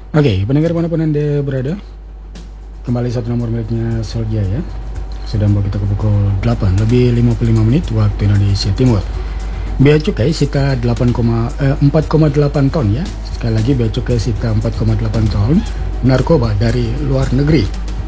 Oke, pendengar manapun Anda berada, kembali satu nomor miliknya Solja ya. Sudah membawa kita ke pukul 8 lebih 55 menit waktu Indonesia Timur. Bea cukai sita 4,8 ton ya. Sekali lagi bea cukai sita 4,8 ton narkoba dari luar negeri.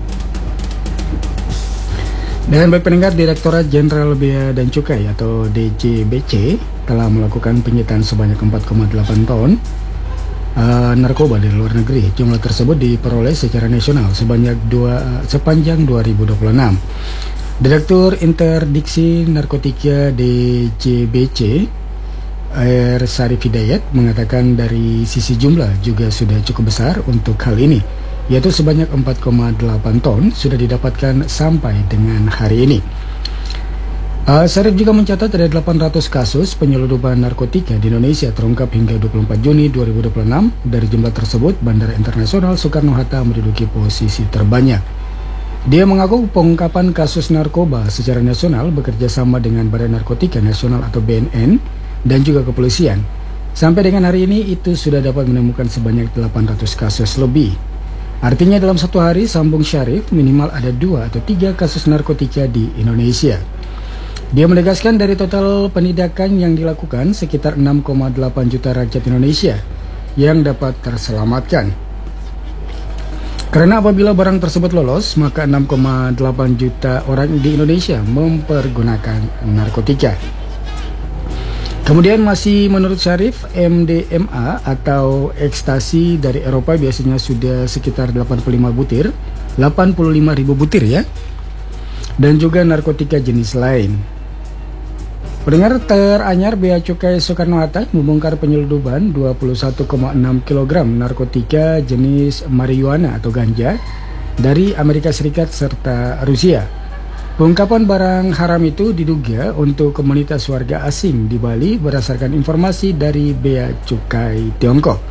Dan baik pendengar, Direktorat Jenderal Bea dan Cukai atau DJBC telah melakukan penyitaan sebanyak 4,8 ton narkoba dari luar negeri. Jumlah tersebut diperoleh secara nasional sepanjang 2026. Direktur Interdiksi Narkotika DJBC R. Sarif Hidayat mengatakan dari sisi jumlah juga sudah cukup besar untuk hal ini, yaitu sebanyak 4,8 ton sudah didapatkan sampai dengan hari ini. Sarif juga mencatat ada 800 kasus penyelundupan narkotika di Indonesia terungkap hingga 24 Juni 2026. Dari jumlah tersebut, Bandara Internasional Soekarno-Hatta menduduki posisi terbanyak. Dia mengaku pengungkapan kasus narkoba secara nasional bekerja sama dengan Badan Narkotika Nasional atau BNN dan juga kepolisian. Sampai dengan hari ini itu sudah dapat menemukan sebanyak 800 kasus lebih. Artinya dalam satu hari Sambung Syarif minimal ada 2 atau 3 kasus narkotika di Indonesia. Dia menegaskan dari total penindakan yang dilakukan sekitar 6,8 juta rakyat Indonesia yang dapat terselamatkan. Karena apabila barang tersebut lolos, maka 6,8 juta orang di Indonesia mempergunakan narkotika. Kemudian masih menurut Syarif, MDMA atau ekstasi dari Eropa biasanya sudah sekitar 85 ribu butir ya. Dan juga narkotika jenis lain. Pendengar, teranyar Bea Cukai Soekarno-Hatta membongkar penyelundupan 21,6 kg narkotika jenis marijuana atau ganja dari Amerika Serikat serta Rusia. Pengungkapan barang haram itu diduga untuk komunitas warga asing di Bali berdasarkan informasi dari Bea Cukai Tiongkok.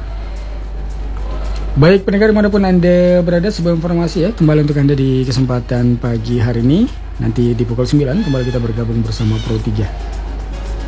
Baik pendengar dimanapun Anda berada, sebuah informasi ya kembali untuk Anda di kesempatan pagi hari ini. Nanti di pukul 9 kembali kita bergabung bersama Pro 3.